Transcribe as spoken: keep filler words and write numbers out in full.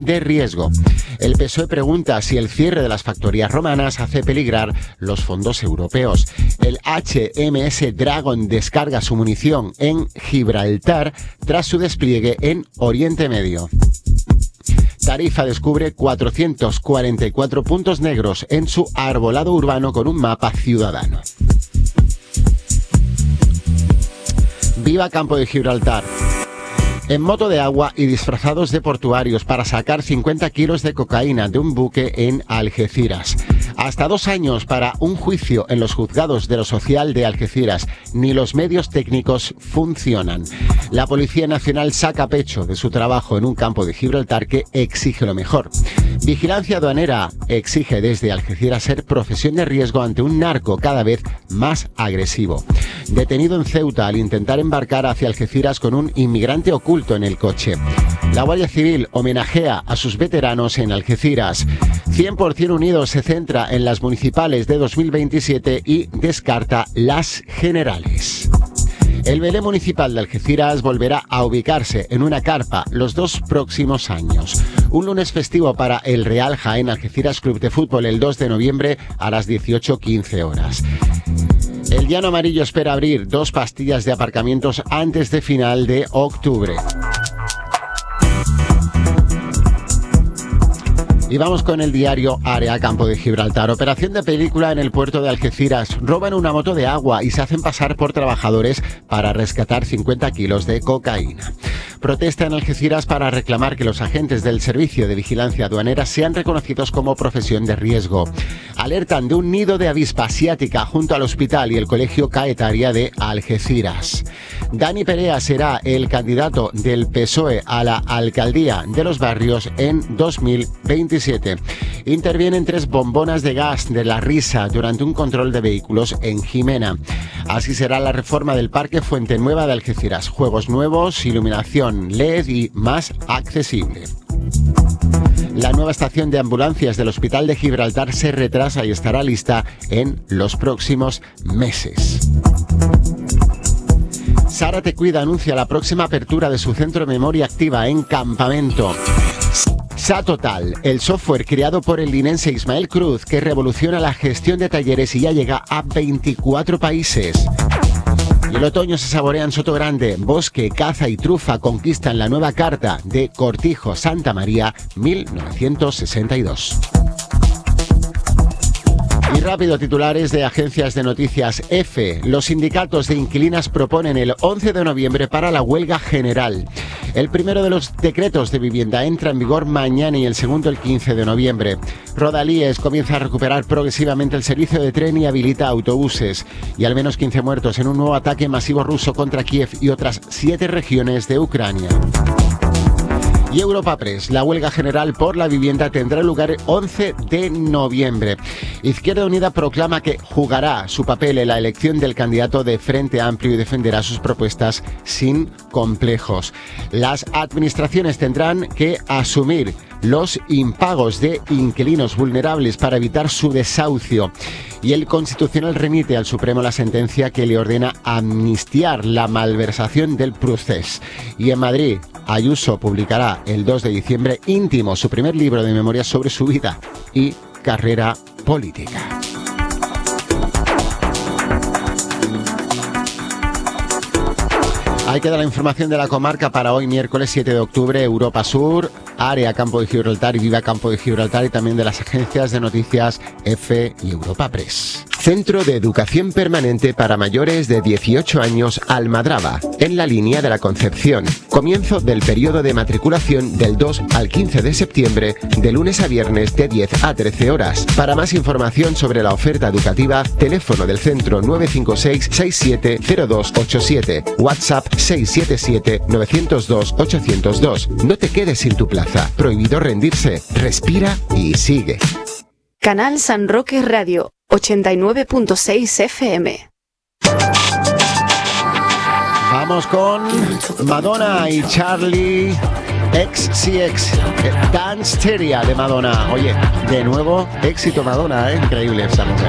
de riesgo. El P S O E pregunta si el cierre de las factorías romanas hace peligrar los fondos europeos. El H M S Dragon descarga su munición en Gibraltar tras su despliegue en Oriente Medio. Tarifa descubre cuatrocientos cuarenta y cuatro puntos negros en su arbolado urbano con un mapa ciudadano. ¡Viva Campo de Gibraltar! En moto de agua y disfrazados de portuarios para sacar cincuenta kilos de cocaína de un buque en Algeciras. Hasta dos años para un juicio en los juzgados de lo social de Algeciras. Ni los medios técnicos funcionan. La Policía Nacional saca pecho de su trabajo en un campo de Gibraltar que exige lo mejor. Vigilancia aduanera exige desde Algeciras ser profesión de riesgo ante un narco cada vez más agresivo. Detenido en Ceuta al intentar embarcar hacia Algeciras con un inmigrante oculto en el coche. La Guardia Civil homenajea a sus veteranos en Algeciras. cien por ciento Unidos se centra en las municipales de dos mil veintisiete y descarta las generales. El Belén Municipal de Algeciras volverá a ubicarse en una carpa los dos próximos años. Un lunes festivo para el Real Jaén Algeciras Club de Fútbol el dos de noviembre a las dieciocho quince horas. El Llano Amarillo espera abrir dos pastillas de aparcamientos antes de final de octubre. Y vamos con el diario Área Campo de Gibraltar. Operación de película en el puerto de Algeciras. Roban una moto de agua y se hacen pasar por trabajadores para rescatar cincuenta kilos de cocaína. Protesta en Algeciras para reclamar que los agentes del Servicio de Vigilancia Aduanera sean reconocidos como profesión de riesgo. Alertan de un nido de avispa asiática junto al hospital y el Colegio Caetaria de Algeciras. Dani Perea será el candidato del P S O E a la alcaldía de Los Barrios en dos mil veintisiete. Intervienen tres bombonas de gas de la risa durante un control de vehículos en Jimena. Así será la reforma del Parque Fuente Nueva de Algeciras. Juegos nuevos, iluminación L E D y más accesible. La nueva estación de ambulancias del Hospital de Gibraltar se retrasa y estará lista en los próximos meses. Sara Te Cuida anuncia la próxima apertura de su centro de memoria activa en Campamento. Satotal, el software creado por el linense Ismael Cruz que revoluciona la gestión de talleres y ya llega a veinticuatro países. Y el otoño se saborea en Sotogrande. Bosque, caza y trufa conquistan la nueva carta de Cortijo Santa María mil novecientos sesenta y dos. Y rápido, titulares de agencias de noticias. F. Los sindicatos de inquilinas proponen el once de noviembre para la huelga general. El primero de los decretos de vivienda entra en vigor mañana y el segundo el quince de noviembre. Rodalíes comienza a recuperar progresivamente el servicio de tren y habilita autobuses. Y al menos quince muertos en un nuevo ataque masivo ruso contra Kiev y otras siete regiones de Ucrania. Y Europa Press, la huelga general por la vivienda tendrá lugar el once de noviembre. Izquierda Unida proclama que jugará su papel en la elección del candidato de Frente Amplio y defenderá sus propuestas sin complejos. Las administraciones tendrán que asumir los impagos de inquilinos vulnerables para evitar su desahucio. Y el Constitucional remite al Supremo la sentencia que le ordena amnistiar la malversación del Procés. Y en Madrid, Ayuso publicará el dos de diciembre Íntimo, su primer libro de memorias sobre su vida y carrera política. Ahí queda la información de la comarca para hoy, miércoles siete de octubre, Europa Sur, Área Campo de Gibraltar y Viva Campo de Gibraltar, y también de las agencias de noticias F y Europa Press. Centro de Educación Permanente para mayores de dieciocho años Almadraba, en la línea de la Concepción. Comienzo del periodo de matriculación del dos al quince de septiembre, de lunes a viernes de diez a trece horas. Para más información sobre la oferta educativa, teléfono del centro nueve cinco seis, seis siete cero dos ocho siete, WhatsApp seis siete siete, nueve cero dos, ocho cero dos. No te quedes sin tu plaza. Prohibido rendirse. Respira y sigue. Canal San Roque Radio, ochenta y nueve punto seis F M. Vamos con Madonna y Charlie X C X, Dance Teria de Madonna. Oye, de nuevo éxito Madonna, ¿eh? Increíble esa mujer.